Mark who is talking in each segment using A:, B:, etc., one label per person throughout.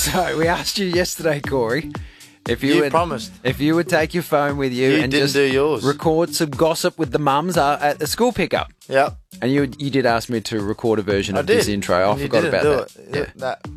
A: So we asked you yesterday, Corey, if
B: You promised.
A: if you would take your phone with you,
B: You
A: and
B: didn't
A: just
B: do yours.
A: record some gossip with the mums at the school pickup.
B: Yep.
A: And you did ask me to record a version
B: I
A: of
B: did.
A: this intro. I
B: And you
A: forgot
B: didn't
A: about
B: do
A: that.
B: it. That-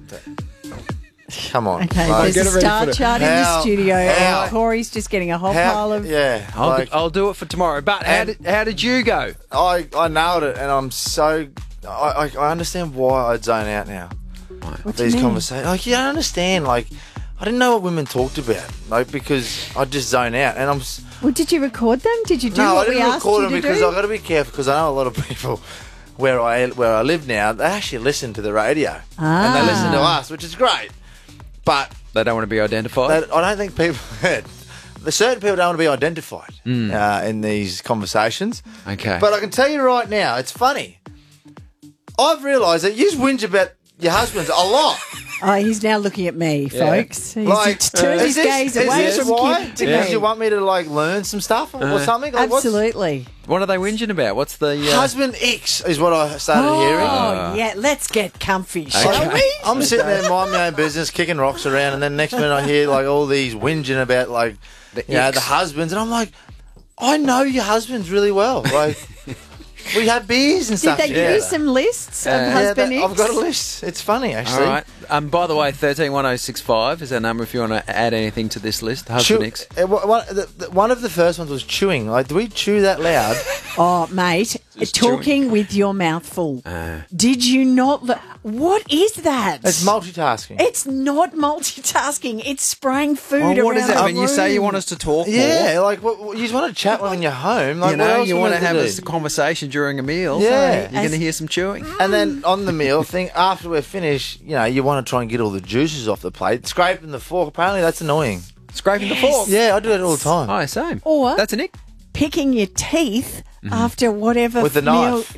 B: Come on.
C: Okay,
B: Like,
C: there's a star chart in the
B: How-
C: studio.
B: how-
C: Corey's just getting a whole pile of...
B: Yeah. Like,
A: I'll do it for tomorrow. But how did you go?
B: I nailed it, and I'm so... I understand why I'd zone out now.
C: What do you
B: These
C: mean?
B: conversations. Like, you don't understand. Like, I didn't know what women talked about. Like, because I just zone out. And I'm...
C: Well, did you record them? Did you do
B: No, I
C: what we
B: didn't
C: asked
B: record
C: you
B: them
C: to
B: because
C: do?
B: I've got to be careful because I know a lot of people where I live now, they actually listen to the radio. And they listen to us, which is great. But
A: They don't want to be identified.
B: I don't think people... certain people don't want to be identified in these conversations.
A: Okay.
B: But I can tell you right now, it's funny. I've realised that you whinge about your husbands a lot.
C: Oh, he's now looking at me, folks. He's
B: Like,
C: turned his gaze away
B: is this
C: from
B: why?
C: Kip to
B: Because
C: me.
B: you want me to like learn some stuff or something? Like,
C: Absolutely.
A: What are they whinging about? What's the...
B: Husband X is what I started hearing.
C: Oh, yeah. Let's get comfy, shall we?
B: I'm sitting there minding my own business, kicking rocks around, and then next minute I hear like all these whinging about like the husbands, and I'm like, I know your husbands really well. Like we have beers and
C: Did
B: stuff.
C: they give
B: together.
C: you some lists of husband
B: I've
C: X?
B: got a list. It's funny actually.
A: All right. By the way, 131065 is our number if you want to add anything to this list. Husband X.
B: One of the first ones was chewing. Like, do we chew that loud?
C: Oh, mate,
A: Just
C: talking with your mouth full. Did you not... What is that?
B: It's multitasking.
C: It's not multitasking. It's spraying food
A: Well,
C: around
A: what is that?
C: the
A: When you say you
C: room.
A: want us to talk
B: Yeah, like you just want to chat when you're home. Like,
A: more,
B: what else
A: you
B: are we
A: want to
B: meant
A: have
B: do?
A: a conversation during a meal.
B: Yeah.
A: You're going to hear some chewing.
B: And then on the meal thing, after we're finished, you want to try and get all the juices off the plate. Scraping the fork, apparently that's annoying.
A: Scraping the fork.
B: Yeah, I do that all the time.
A: Oh, same.
C: Or-
A: That's a Nick.
C: Picking your teeth after whatever
B: With the
C: meal.
B: knife.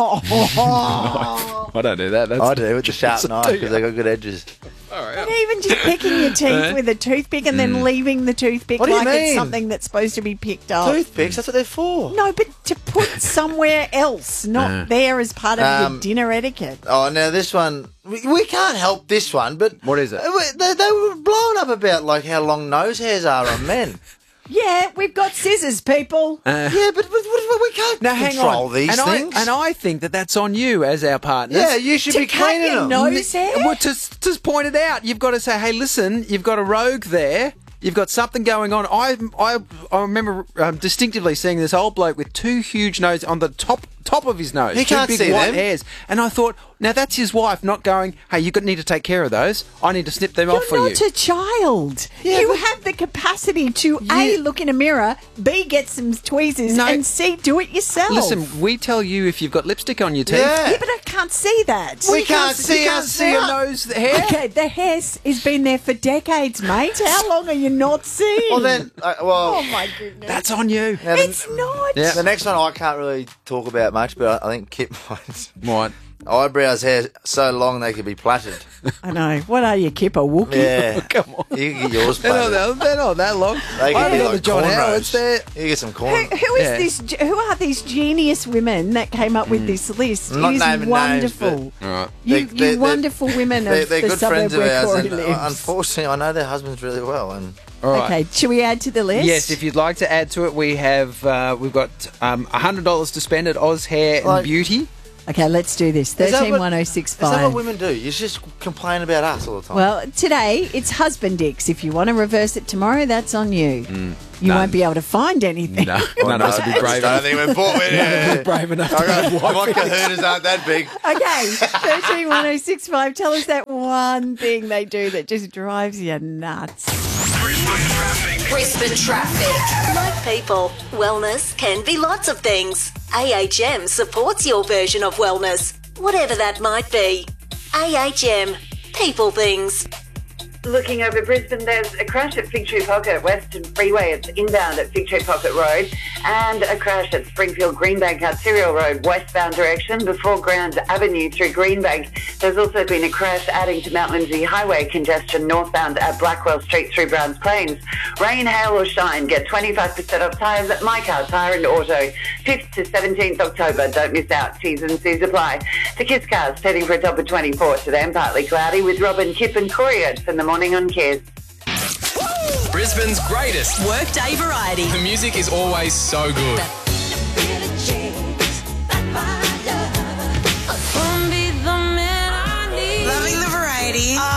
C: Oh.
A: I don't do that. That's
B: I do with the sharp knife because they got good edges.
C: And even just picking your teeth with a toothpick and then leaving the toothpick
B: What do you
C: like it's
B: mean?
C: something that's supposed to be picked up.
B: Toothpicks, that's what they're for.
C: No, but to put somewhere else, not there as part of your dinner etiquette.
B: Oh, now this one, we can't help this one, but...
A: What is it?
B: They were blowing up about, like, how long nose hairs are on men.
C: Yeah, we've got scissors, people.
B: Yeah, but we can't
A: Now, hang
B: control
A: on.
B: these
A: and
B: things.
A: I think that's on you as our partners.
B: Yeah, you should
C: To
B: be
C: cut
B: cleaning
C: your
B: them.
C: nose hair?
A: Well, to point it out, you've got to say, hey, listen, you've got a rogue there. You've got something going on. I remember distinctively seeing this old bloke with two huge noses on the top of his nose.
B: He
A: two
B: can't
A: big
B: see
A: white
B: them.
A: hairs. And I thought, now that's his wife not going, hey, you need to take care of those. I need to snip them off for
C: You're
A: you.
C: not a child.
B: Yeah,
C: you
B: but-
C: have the capacity to A, look in a mirror, B, get some tweezers,
A: No.
C: and C, do it yourself.
A: Listen, we tell you if you've got lipstick on your teeth.
B: Yeah.
C: Yeah, but I can't see that.
B: We can't see
A: You can't
B: us
A: see a
B: now.
A: nose hair.
C: Okay, the hair has been there for decades, mate. How long are you not seeing?
B: Well, then,
C: Oh, my goodness.
A: That's on you.
B: now
C: It's not.
A: Yeah.
B: the next one I can't really talk about much, but I think Kip might.
A: What?
B: Eyebrows hair so long they could be plaited.
C: I know. What are you, Kip, a Wookiee?
B: Yeah.
A: Come on.
B: You can get yours
A: They're
B: plaited.
A: not that long.
B: They
A: I
B: can be
A: know
B: like
A: the John
B: cornrows.
A: Howard's there.
B: You get some corn.
C: Who is
A: Yeah.
C: this? Who are these genius women that came up with this list?
B: I'm not
C: it is
B: naming names,
C: wonderful.
A: All right.
C: You wonderful women
B: They're
C: of the
B: good
C: suburb
B: friends of
C: where
B: ours,
C: Corey
B: and
C: lives.
B: unfortunately, I know their husbands really well. And
A: All right.
C: Okay, should we add to the list?
A: Yes, if you'd like to add to it, we've got $100 to spend at Oz Hair and
B: Like-
A: Beauty.
C: Okay, let's do this.
B: Is that what- Is that
C: 131065.
B: what women do? You just complain about us all the time.
C: Well, today it's husband dicks. If you want to reverse it tomorrow, that's on you. You won't be able to find anything.
A: No, none of us would be brave
B: I
A: enough.
B: don't think we're bought with it.
A: Brave enough to
B: My kahunas aren't that big.
C: Okay, 131065. Tell us that one thing they do that just drives you nuts.
D: Brisbane traffic. Like people, wellness can be lots of things. AHM supports your version of wellness, whatever that might be. AHM, people things.
E: Looking over Brisbane, there's a crash at Fig Tree Pocket, Western Freeway. It's inbound at Fig Tree Pocket Road, and a crash at Springfield Greenbank Arterial Road, westbound direction, before Grand Avenue through Greenbank. There's also been a crash adding to Mount Lindsay Highway congestion northbound at Blackwell Street through Browns Plains. Rain, hail or shine, get 25% off tyres at My Car Tyre and Auto. 5th to 17th October, don't miss out. T's and C's apply. The Kiss Cars heading for a top of 24 to them, partly cloudy, with Robin, Kip and Corey Oates in the morning on Kiss.
F: Brisbane's greatest
D: Workday variety.
F: The music is always so good.